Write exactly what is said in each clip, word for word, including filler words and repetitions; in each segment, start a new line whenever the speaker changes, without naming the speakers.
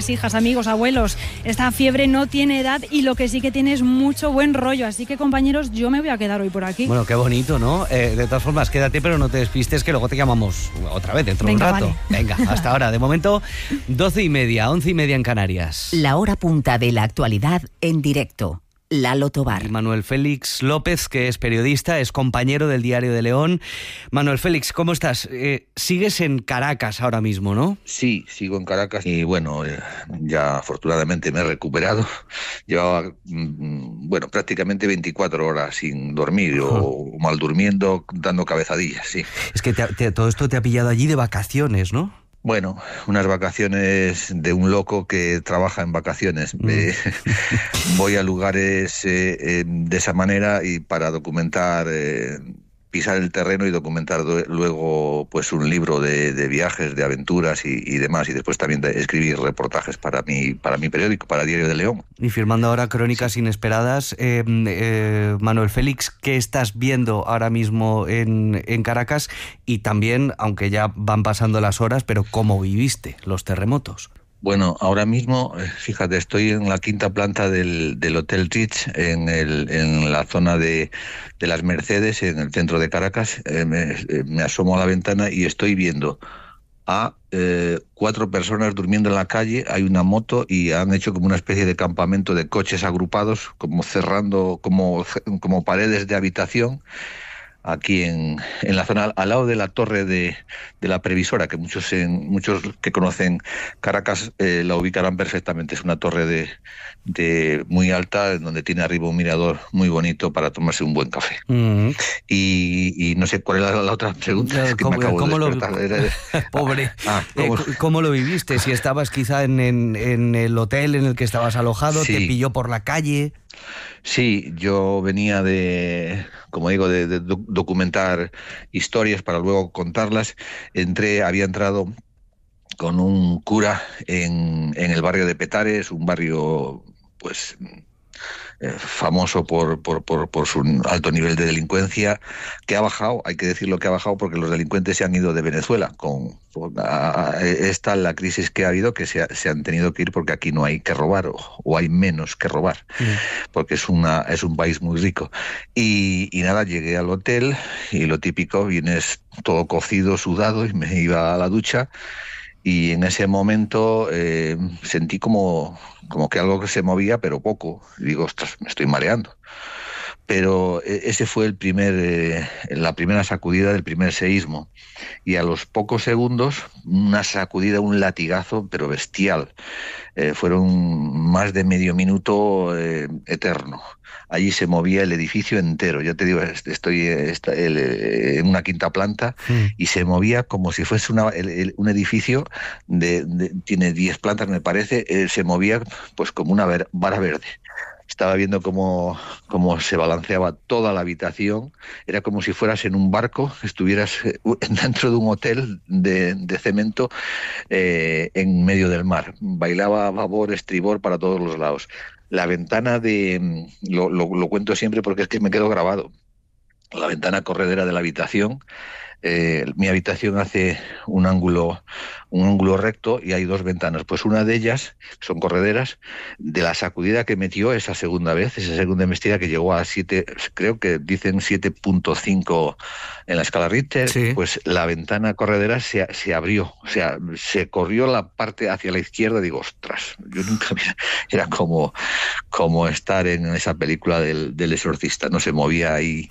padres, hijas, amigos, abuelos. Esta fiebre no tiene edad y lo que sí que tiene es mucho buen rollo. Así que, compañeros, yo me voy a quedar hoy por aquí.
Bueno, qué bonito, ¿no? Eh, de todas formas, quédate, pero no te despistes, que luego te llamamos otra vez dentro
Venga,
de un rato.
vale.
Venga, hasta ahora. De momento, doce y media, once y media en Canarias.
La hora punta de la actualidad en directo. Lalo Tobar.
Y Manuel Félix López, que es periodista, es compañero del Diario de León. Manuel Félix, ¿cómo estás? Eh, sigues en Caracas ahora mismo, ¿no?
Sí, sigo en Caracas y bueno, eh, ya afortunadamente me he recuperado. Llevaba, mm, bueno, prácticamente veinticuatro horas sin dormir o, o mal durmiendo, dando cabezadillas, sí.
Es que te, te, todo esto te ha pillado allí de vacaciones, ¿no?
Bueno, unas vacaciones de un loco que trabaja en vacaciones. Mm. Eh, voy a lugares eh, eh, de esa manera y para documentar, eh, pisar el terreno y documentar do- luego pues un libro de, de viajes, de aventuras y, y demás. Y después también de escribir reportajes para mi, para mi periódico, para Diario de León.
Y firmando ahora Crónicas sí. Inesperadas. Eh, eh, Manuel Félix, ¿qué estás viendo ahora mismo en, en Caracas? Y también, aunque ya van pasando las horas, pero ¿cómo viviste los terremotos?
Bueno, ahora mismo, fíjate, estoy en la quinta planta del, del Hotel Ritz, en, el, en la zona de, de las Mercedes, en el centro de Caracas. Eh, me, me asomo a la ventana y estoy viendo a eh, cuatro personas durmiendo en la calle. Hay una moto y han hecho como una especie de campamento de coches agrupados, como cerrando como, como paredes de habitación. Aquí en, en la zona, al lado de la torre de, de la previsora, que muchos en, muchos que conocen Caracas eh, la ubicarán perfectamente. Es una torre de, de muy alta, donde tiene arriba un mirador muy bonito para tomarse un buen café. Mm. Y, y no sé cuál era la, la otra pregunta. Es que
¿Cómo,
me acabo
¿cómo
de
lo, Pobre.
Ah, ¿cómo?
Eh, ¿Cómo lo viviste? Si estabas quizá en, en, en el hotel en el que estabas alojado, sí. ¿Te pilló por la calle?
Sí, yo venía de, como digo, de, de documentar historias para luego contarlas. Entré, había entrado con un cura en, en el barrio de Petares, un barrio, pues, eh, famoso por, por, por, por su alto nivel de delincuencia, que ha bajado, hay que decirlo que ha bajado porque los delincuentes se han ido de Venezuela. Con, con a, a, esta la crisis que ha habido, que se, ha, se han tenido que ir porque aquí no hay que robar o, o hay menos que robar, mm. porque es, una, es un país muy rico. Y, y nada, llegué al hotel y lo típico, vienes todo cocido, sudado, y me iba a la ducha. Y en ese momento eh, sentí como, como que algo que se movía, pero poco. Y digo, ostras, me estoy mareando. Pero ese fue el primer, eh, la primera sacudida del primer seísmo. Y a los pocos segundos, una sacudida, un latigazo, pero bestial. Eh, fueron más de medio minuto eh, eterno. Allí se movía el edificio entero. Yo te digo, estoy en una quinta planta mm. y se movía como si fuese una, el, el, un edificio de, de tiene diez plantas, me parece. Eh, se movía pues como una ver, vara verde. Estaba viendo cómo, cómo se balanceaba toda la habitación. Era como si fueras en un barco, estuvieras dentro de un hotel de, de cemento eh, en medio del mar. Bailaba a babor, estribor para todos los lados. La ventana de... Lo, lo, lo cuento siempre porque es que me quedo grabado. La ventana corredera de la habitación. Eh, mi habitación hace un ángulo un ángulo recto y hay dos ventanas. Pues una de ellas, son correderas, de la sacudida que metió esa segunda vez, esa segunda embestida que llegó a siete, creo que dicen siete punto cinco en la escala Richter, sí. Pues la ventana corredera se, se abrió, o sea, se corrió la parte hacia la izquierda. Digo, ostras, yo nunca vi, era como, como estar en esa película del, del exorcista, no se movía ahí.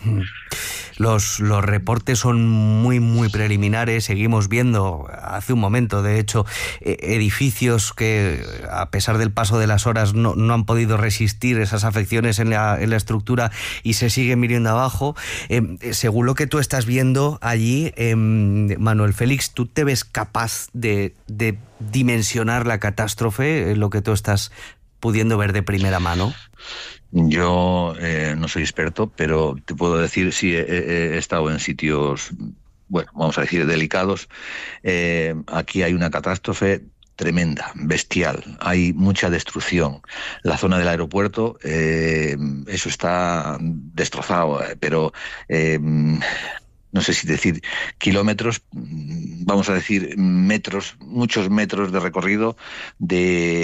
Los, los reportes son muy, muy preliminares. Seguimos viendo hace un momento, de hecho, eh, edificios que, a pesar del paso de las horas, no, no han podido resistir esas afecciones en la, en la estructura y se siguen viniendo abajo. Eh, según lo que tú estás viendo allí, eh, Manuel Félix, ¿tú te ves capaz de, de dimensionar la catástrofe, eh, lo que tú estás pudiendo ver de primera mano?
Yo eh, no soy experto, pero te puedo decir, sí, he, he estado en sitios, bueno, vamos a decir, delicados. Eh, aquí hay una catástrofe tremenda, bestial, hay mucha destrucción. La zona del aeropuerto, eh, eso está destrozado, pero... Eh, no sé si decir kilómetros, vamos a decir metros, muchos metros de recorrido de